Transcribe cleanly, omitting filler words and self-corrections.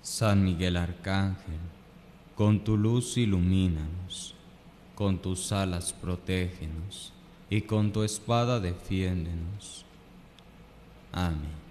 San Miguel Arcángel, con tu luz ilumínanos, con tus alas protégenos y con tu espada defiéndenos. Amén.